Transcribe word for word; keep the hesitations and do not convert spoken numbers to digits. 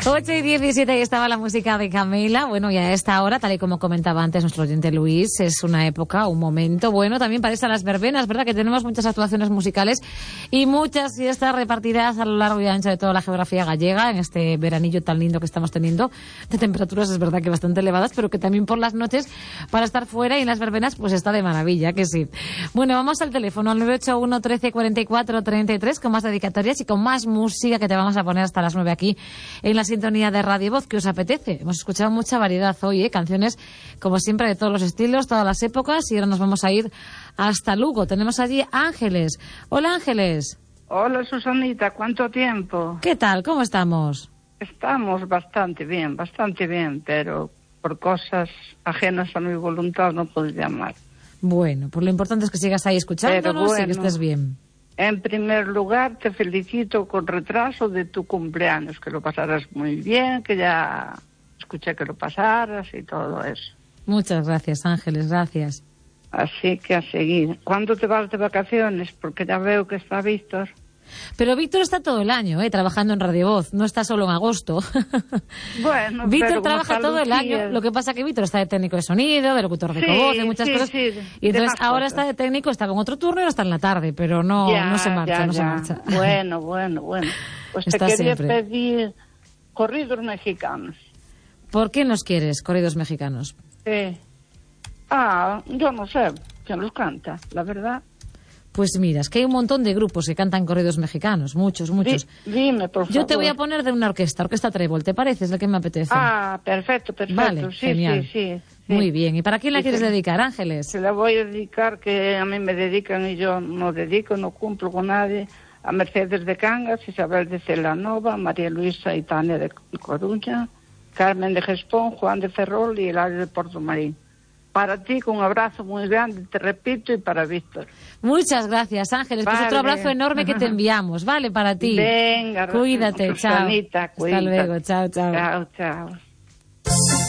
ocho y diecisiete, ahí estaba la música de Camila. Bueno, y a esta hora, tal y como comentaba antes nuestro oyente Luis, es una época, un momento bueno también para irse a las verbenas, ¿verdad? Que tenemos muchas actuaciones musicales y muchas fiestas repartidas a lo largo y ancho de toda la geografía gallega en este veranillo tan lindo que estamos teniendo, de temperaturas es verdad que bastante elevadas, pero que también por las noches para estar fuera y en las verbenas pues está de maravilla, que sí. Bueno, vamos al teléfono, al nueve ocho uno, trece, cuarenta y cuatro, treinta y tres, con más dedicatorias y con más música que te vamos a poner hasta las nueve aquí en la sintonía de Radio Voz, que os apetece. Hemos escuchado mucha variedad hoy, ¿eh? Canciones, como siempre, de todos los estilos, todas las épocas, y ahora nos vamos a ir hasta Lugo. Tenemos allí Ángeles. Hola, Ángeles. Hola, Susanita, ¿cuánto tiempo? ¿Qué tal? ¿Cómo estamos? Estamos bastante bien, bastante bien, pero por cosas ajenas a mi voluntad no puedo llamar. Bueno, pues lo importante es que sigas ahí escuchándonos bueno, y que estés bien. En primer lugar, te felicito con retraso de tu cumpleaños, que lo pasarás muy bien, que ya escuché que lo pasaras y todo eso. Muchas gracias, Ángeles, gracias. Así que a seguir. ¿Cuándo te vas de vacaciones? Porque ya veo que está Víctor. Pero Víctor está todo el año, ¿eh? Trabajando en Radio Voz, no está solo en agosto. Bueno, Víctor trabaja todo el año, lo que pasa es que Víctor está de técnico de sonido, de locutor de sí, voz, de muchas sí, cosas, sí, y entonces ahora cosas. Está de técnico, está con otro turno y ahora está en la tarde, pero no, ya, no se marcha, ya, no ya. se marcha. Bueno, bueno, bueno. Pues está te quería siempre. pedir corridos mexicanos. ¿Por qué nos quieres corridos mexicanos? Sí. Ah, yo no sé quién los canta, la verdad. Pues mira, es que hay un montón de grupos que cantan corridos mexicanos, muchos, muchos. Di, dime, por favor. Yo te voy a poner de una orquesta, Orquesta Trébol, ¿te parece? Es la que me apetece. Ah, perfecto, perfecto. Vale, sí, genial. Sí, sí, sí. Muy bien. ¿Y para quién la sí, quieres sí. dedicar, Ángeles? Se la voy a dedicar, que a mí me dedican y yo no dedico, no cumplo con nadie. A Mercedes de Cangas, Isabel de Celanova, María Luisa y Tania de Coruña, Carmen de Gespón, Juan de Ferrol y Hilario de Porto Marín. Para ti, con un abrazo muy grande, te repito, y para Víctor. Muchas gracias, Ángeles. Vale. Pues otro abrazo enorme que te enviamos, ¿vale? Para ti. Venga, cuídate, chao. Susanita, Hasta luego, chao, chao. Chao, chao.